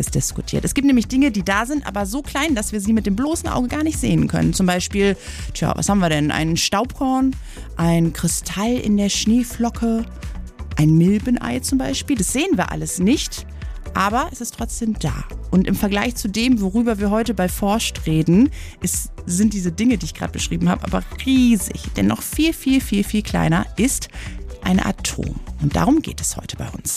einiges diskutiert. Es gibt nämlich Dinge, die da sind, aber so klein, dass wir sie mit dem bloßen Auge gar nicht sehen können. Zum Beispiel, was haben wir denn? Ein Staubkorn, ein Kristall in der Schneeflocke, ein Milbenei zum Beispiel. Das sehen wir alles nicht, aber es ist trotzdem da. Und im Vergleich zu dem, worüber wir heute bei Forscht reden, sind diese Dinge, die ich gerade beschrieben habe, aber riesig. Denn noch viel, viel, viel, viel kleiner ist ein Atom. Und darum geht es heute bei uns.